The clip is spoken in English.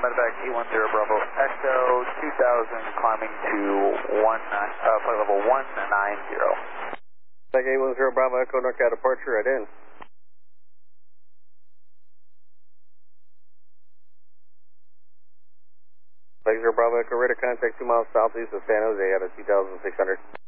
medevac 810 Bravo Echo 2000 climbing to flight level 190. Medevac 810 Bravo Echo NorCal departure right in. Medevac 0 Bravo Echo radar contact 2 miles southeast of San Jose at a 2600.